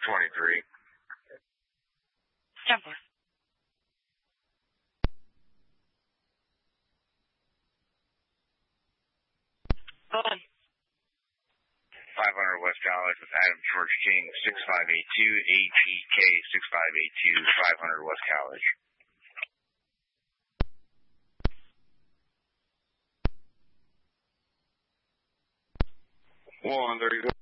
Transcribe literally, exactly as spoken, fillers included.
twenty-three. Jumper. Go on. five hundred West College with Adam George King, six five eight two, A G K six five eight two, five hundred West College. One, there you go.